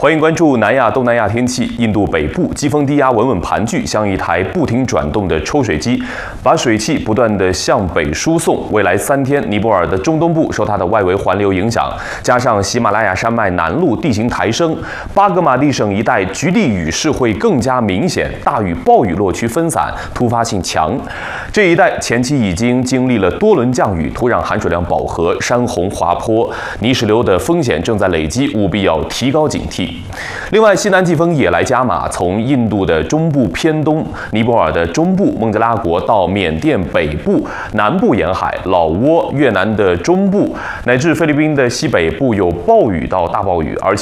欢迎关注南亚、东南亚天气。印度北部季风低压稳稳盘踞，像一台不停转动的抽水机，把水汽不断地向北输送。未来3天，尼泊尔的中东部受它的外围环流影响，加上喜马拉雅山脉南麓地形抬升，巴格马地省一带局地雨势会更加明显，大雨暴雨落区分散，突发性强。这一带前期已经经历了多轮降雨，土壤含水量饱和，山洪滑坡、泥石流的风险正在累积，务必要提高警惕。另外，西南季风也来加码，从印度的中部偏东、尼泊尔的中部、孟加拉国到缅甸北部、南部沿海、老挝、越南的中部，乃至菲律宾的西北部有暴雨到大暴雨，而且